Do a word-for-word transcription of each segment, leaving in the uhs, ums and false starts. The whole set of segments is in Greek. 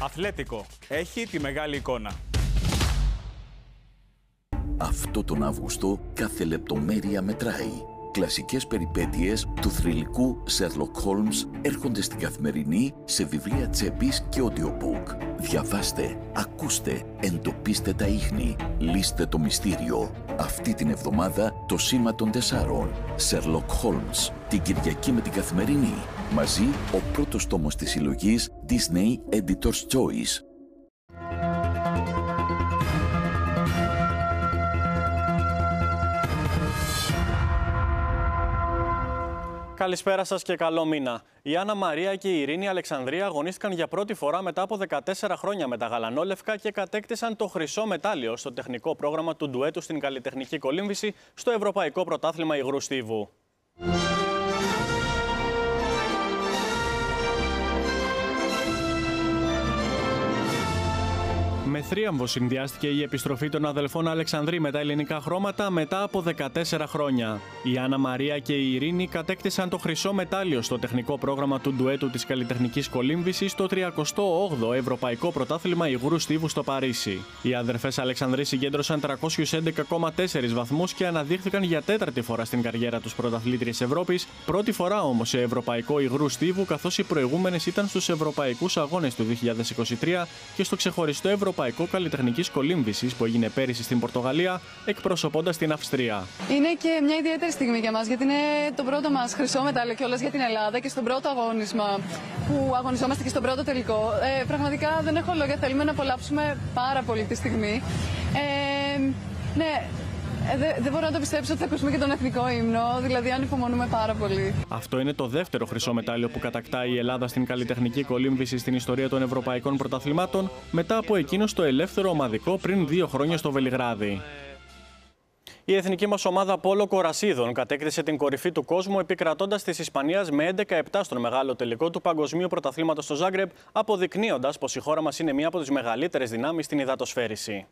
Αθλέτικο. Έχει τη μεγάλη εικόνα. Αυτό τον Αύγουστο κάθε λεπτομέρεια μετράει. Κλασικές περιπέτειες του θρυλικού Sherlock Holmes έρχονται στην Καθημερινή σε βιβλία τσέπης και audiobook. Διαβάστε, ακούστε, εντοπίστε τα ίχνη, λύστε το μυστήριο. Αυτή την εβδομάδα το Σήμα των Τεσσάρων. Sherlock Holmes. Την Κυριακή με την Καθημερινή. Μαζί ο πρώτος τόμος της συλλογής Disney Editor's Choice. Καλησπέρα σας και καλό μήνα. Η Άννα Μαρία και η Ειρήνη Αλεξανδρία αγωνίστηκαν για πρώτη φορά μετά από δεκατέσσερα χρόνια με τα γαλανόλευκα και κατέκτησαν το χρυσό μετάλλιο στο τεχνικό πρόγραμμα του ντουέτου στην καλλιτεχνική κολύμβηση στο Ευρωπαϊκό Πρωτάθλημα Υγρού Στίβου. Με θρίαμβο συνδυάστηκε η επιστροφή των αδελφών Αλεξανδρή με τα ελληνικά χρώματα μετά από δεκατέσσερα χρόνια. Η Άννα Μαρία και η Ειρήνη κατέκτησαν το χρυσό μετάλλιο στο τεχνικό πρόγραμμα του ντουέτου της καλλιτεχνικής κολύμβησης στο τριακοστό όγδοο Ευρωπαϊκό Πρωτάθλημα Υγρού Στίβου στο Παρίσι. Οι αδερφές Αλεξανδρή συγκέντρωσαν τριακόσιους έντεκα κόμμα τέσσερα βαθμούς και αναδείχθηκαν για τέταρτη φορά στην καριέρα τους πρωταθλήτριες Ευρώπης, πρώτη φορά όμως σε Ευρωπαϊκό Υγρού Στίβου, καθώς οι προηγούμενες ήταν στους Ευρωπαϊκούς Αγώνες του δύο χιλιάδες είκοσι τρία και στο ξεχωριστό Ευρωπαϊκό Καλλιτεχνικής Κολύμβησης που έγινε πέρυσι στην Πορτογαλία, εκπροσωπώντας την Αυστρία. Είναι και μια ιδιαίτερη στιγμή για μας, γιατί είναι το πρώτο μας χρυσό μετάλλιο κιόλας για την Ελλάδα και στον πρώτο αγώνισμα που αγωνιζόμαστε και στον πρώτο τελικό. Ε, πραγματικά δεν έχω λόγια, θέλουμε να απολαύσουμε πάρα πολύ τη στιγμή. Ε, ναι. Δεν δε μπορώ να το πιστέψω ότι θα ακούσουμε και τον εθνικό ύμνο, δηλαδή ανυπομονούμε πάρα πολύ. Αυτό είναι το δεύτερο χρυσό μετάλλιο που κατακτάει η Ελλάδα στην καλλιτεχνική κολύμβηση στην ιστορία των ευρωπαϊκών πρωταθλημάτων, μετά από εκείνο στο ελεύθερο ομαδικό πριν δύο χρόνια στο Βελιγράδι. Η εθνική μας ομάδα Πόλο Κορασίδων κατέκτησε την κορυφή του κόσμου επικρατώντας της Ισπανίας με έντεκα επτά στον μεγάλο τελικό του Παγκοσμίου Πρωταθλήματος στο Ζάγκρεπ, αποδεικνύοντας πως η χώρα μας είναι μία από τις μεγαλύτερες δυνάμεις στην υδατοσφαίριση.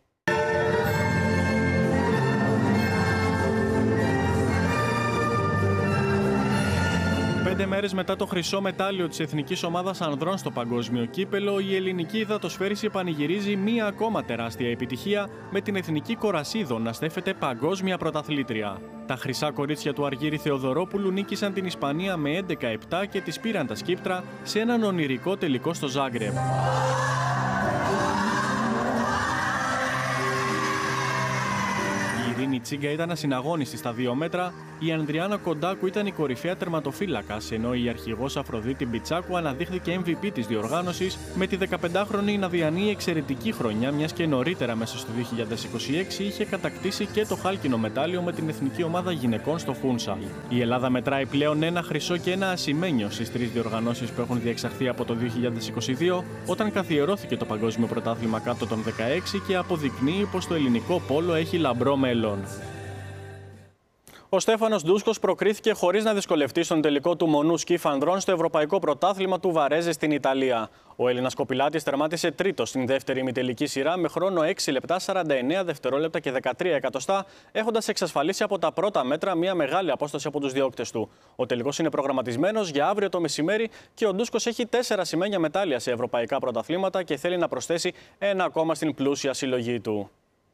Πέντε μέρες μετά το χρυσό μετάλλιο της εθνικής ομάδας ανδρών στο παγκόσμιο κύπελο, η ελληνική υδατοσφαίριση πανηγυρίζει μία ακόμα τεράστια επιτυχία, με την εθνική Κορασίδων να στέφεται παγκόσμια πρωταθλήτρια. Τα χρυσά κορίτσια του Αργύρη Θεοδωρόπουλου νίκησαν την Ισπανία με έντεκα επτά και τις πήραν τα σκύπτρα σε έναν ονειρικό τελικό στο Ζάγκρεπ. Η Ειρήνη Τσίγκα ήταν ασυναγώνιστη στα δύο μέτρα, η Ανδριάννα Κοντάκου ήταν η κορυφαία τερματοφύλακας, ενώ η αρχηγός Αφροδίτη Μπιτσάκου αναδείχθηκε εμ βι πι της διοργάνωσης, με τη δεκαπεντάχρονη να διανύει εξαιρετική χρονιά, μιας και νωρίτερα μέσα στο δύο χιλιάδες είκοσι έξι είχε κατακτήσει και το χάλκινο μετάλλιο με την εθνική ομάδα γυναικών στο Φούνσαλ. Η Ελλάδα μετράει πλέον ένα χρυσό και ένα ασημένιο στις τρεις διοργανώσεις που έχουν διεξαχθεί από το δύο χιλιάδες είκοσι δύο, όταν καθιερώθηκε το Παγκόσμιο Πρωτάθλημα κάτω των δεκαέξι και αποδεικνύει πως το ελληνικό πόλο έχει λαμπρό μέλλον. Ο Στέφανος Ντούσκος προκρίθηκε χωρίς να δυσκολευτεί στον τελικό του μονού σκιφ ανδρών στο Ευρωπαϊκό Πρωτάθλημα του Βαρέζε στην Ιταλία. Ο Έλληνας κοπηλάτης τερμάτισε τρίτος στην δεύτερη ημιτελική σειρά με χρόνο έξι λεπτά σαράντα εννέα δευτερόλεπτα και δεκατρία εκατοστά, έχοντας εξασφαλίσει από τα πρώτα μέτρα μια μεγάλη απόσταση από τους διώκτες του. Ο τελικός είναι προγραμματισμένος για αύριο το μεσημέρι και ο Ντούσκος έχει τέσσερα σημαίνια μετάλλια σε ευρωπαϊκά πρωταθλήματα και θέλει να προσθέσει ένα ακόμα στην πλούσια συλλογή του.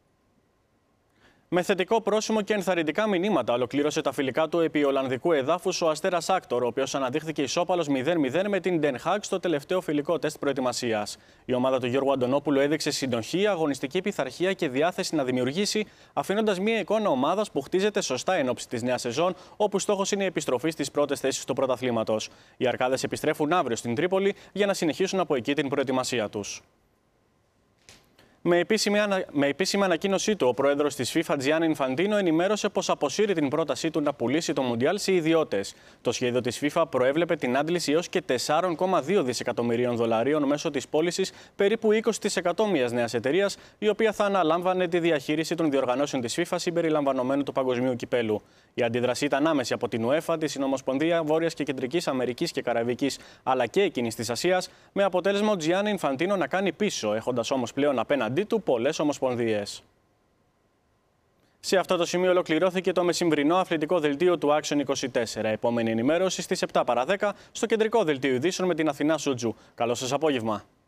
Με θετικό πρόσημο και ενθαρρυντικά μηνύματα ολοκλήρωσε τα φιλικά του επί Ολλανδικού εδάφους ο Αστέρας Άκτορ, ο οποίος αναδείχθηκε ισόπαλος μηδέν μηδέν με την Ντεν Χάγ στο τελευταίο φιλικό τεστ προετοιμασίας. Η ομάδα του Γιώργου Αντωνόπουλου έδειξε συνοχή, αγωνιστική πειθαρχία και διάθεση να δημιουργήσει, αφήνοντας μια εικόνα ομάδας που χτίζεται σωστά εν ώψη της νέας σεζόν, όπου στόχος είναι η επιστροφή στις πρώτες θέσεις του πρωταθλήματος. Οι Αρκάδες επιστρέφουν αύριο στην Τρίπολη για να συνεχίσουν από εκεί την προετοιμασία τους. Με επίσημη, ανα... με επίσημη ανακοίνωσή του, ο πρόεδρος της FIFA, Τζιάννι Ινφαντίνο, ενημέρωσε πως αποσύρει την πρότασή του να πουλήσει το Μουντιάλ σε ιδιώτες. Το σχέδιο της FIFA προέβλεπε την άντληση έως και τέσσερα κόμμα δύο δισεκατομμυρίων δολαρίων μέσω της πώλησης περίπου είκοσι τοις εκατό μιας νέας εταιρείας, η οποία θα αναλάμβανε τη διαχείριση των διοργανώσεων της FIFA συμπεριλαμβανομένου του Παγκοσμίου Κυπέλου. Η αντίδραση ήταν άμεση από την UEFA, τη Συνομοσπονδία Βόρειας και Κεντρικής Αμερικής και Καραϊβικής, αλλά και εκείνης της Ασίας, με αποτέλεσμα ο Τζιάννι Ινφαντίνο να κάνει πίσω, έχοντας όμως πλέον απέναντί του πολλές ομοσπονδίες. Σε αυτό το σημείο ολοκληρώθηκε το μεσημβρινό αθλητικό δελτίο του Action είκοσι τέσσερα. Επόμενη ενημέρωση στις επτά παρά δέκα στο κεντρικό δελτίο ειδήσεων με την Αθηνά Σούτζου. Καλό σας απόγευμα.